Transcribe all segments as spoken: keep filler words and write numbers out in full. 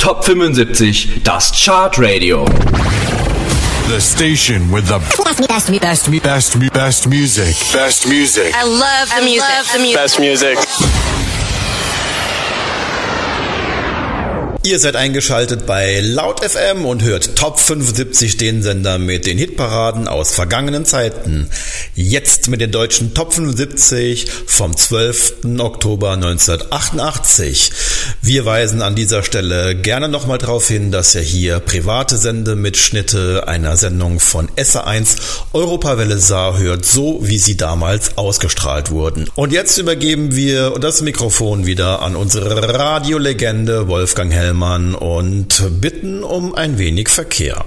Top fünfundsiebzig, das Chart Radio. The station with the best, best, best, best, best music. Best music. I love the music. I love the music. Best music. Ihr seid eingeschaltet bei Laut F M und hört Top fünfundsiebzig, den Sender mit den Hitparaden aus vergangenen Zeiten. Jetzt mit den deutschen Top fünfundsiebzig vom zwölften Oktober neunzehnhundertachtundachtzig. Wir weisen an dieser Stelle gerne nochmal darauf hin, dass ihr hier private Sendemitschnitte einer Sendung von S R eins Europawelle Saar hört, so wie sie damals ausgestrahlt wurden. Und jetzt übergeben wir das Mikrofon wieder an unsere Radiolegende Wolfgang Hellmann und bitten um ein wenig Verkehr.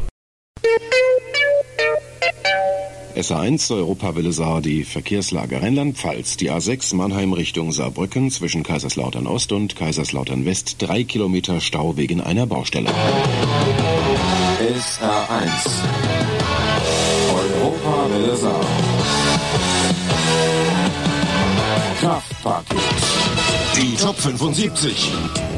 S R eins Europawelle Saar, die Verkehrslage Rheinland-Pfalz. Die A sechs Mannheim Richtung Saarbrücken zwischen Kaiserslautern Ost und Kaiserslautern West. Drei Kilometer Stau wegen einer Baustelle. S R eins Europawelle Saar. Kraftpaket. Die Top fünfundsiebzig.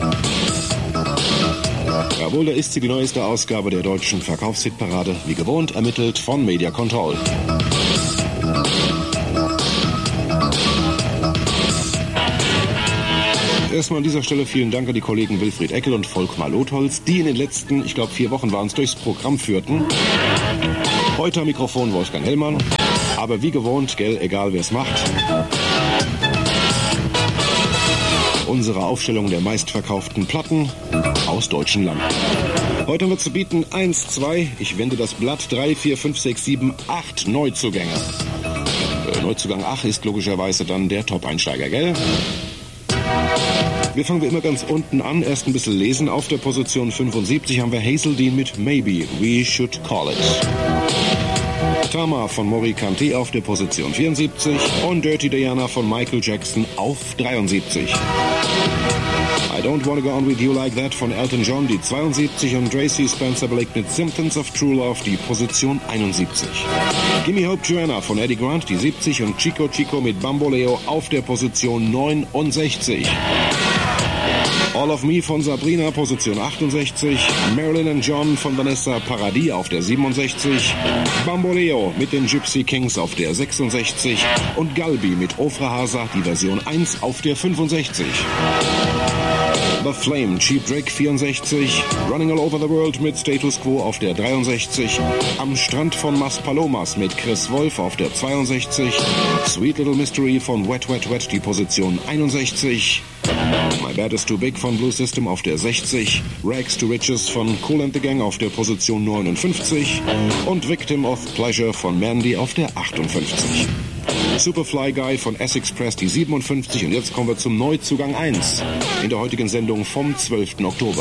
Jawohl, da ist sie, die neueste Ausgabe der deutschen Verkaufshitparade, wie gewohnt ermittelt von Media Control. Erstmal an dieser Stelle vielen Dank an die Kollegen Wilfried Eckel und Volkmar Lotholz, die in den letzten, ich glaube vier Wochen waren es, durchs Programm führten. Heute am Mikrofon Wolfgang Hellmann, aber wie gewohnt, gell, egal wer es macht. Unsere Aufstellung der meistverkauften Platten aus deutschen Landen. Heute haben wir zu bieten eins, zwei, ich wende das Blatt, drei, vier, fünf, sechs, sieben, acht Neuzugänge. Äh, Neuzugang acht ist logischerweise dann der Top-Einsteiger, gell? Wir fangen wie immer ganz unten an, erst ein bisschen lesen. Auf der Position fünfundsiebzig haben wir Hazeldean mit Maybe We Should Call It. Tama von Mori Kanté auf der Position vierundsiebzig und Dirty Diana von Michael Jackson auf dreiundsiebzig. I Don't Wanna Go On With You Like That von Elton John die zweiundsiebzig und Tracy Spencer Blake mit Symptoms of True Love die Position einundsiebzig. Gimme Hope Joanna von Eddie Grant die siebzig und Chico Chico mit Bamboleo auf der Position neunundsechzig. All of Me von Sabrina, Position achtundsechzig. Marilyn and John von Vanessa Paradis auf der siebenundsechzig. Bamboleo mit den Gypsy Kings auf der sechsundsechzig. Und Galbi mit Ofra Hasa, die Version eins, auf der fünfundsechzig. The Flame, Cheap Drake vierundsechzig. Running All Over the World mit Status Quo auf der dreiundsechzig. Am Strand von Mas Palomas mit Chris Wolf auf der zweiundsechzig. Sweet Little Mystery von Wet Wet Wet, die Position einundsechzig. My Bad Is Too Big von Blue System auf der sechzig, Rags to Riches von Kool and the Gang auf der Position neunundfünfzig und Victim of Pleasure von Mandy auf der achtundfünfzig. Superfly Guy von Essex Press die siebenundfünfzig und jetzt kommen wir zum Neuzugang eins in der heutigen Sendung vom zwölften Oktober.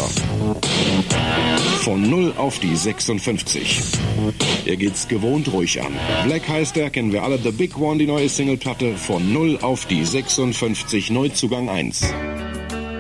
Von null auf die sechsundfünfzig. Hier geht's gewohnt ruhig an. Black heißt er, kennen wir alle. The Big One, die neue Singleplatte. Von null auf die sechsundfünfzig, Neuzugang eins.